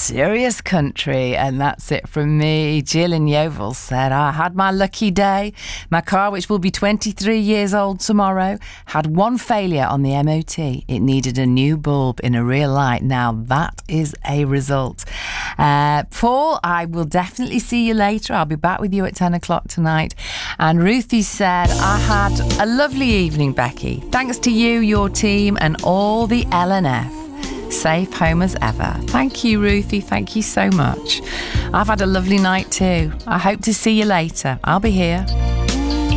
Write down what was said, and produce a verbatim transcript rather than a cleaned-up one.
Serious Country, and that's it from me. Jill in Yeovil said, I had my lucky day. My car, which will be twenty-three years old tomorrow, had one failure on the M O T. It needed a new bulb in a rear light. Now that is a result. Uh, Paul, I will definitely see you later. I'll be back with you at ten o'clock tonight. And Ruthie said, I had a lovely evening, Becky. Thanks to you, your team, and all the L N F. Safe home as ever. Thank you, Ruthie. Thank you so much. I've had a lovely night too. I hope to see you later. I'll be here.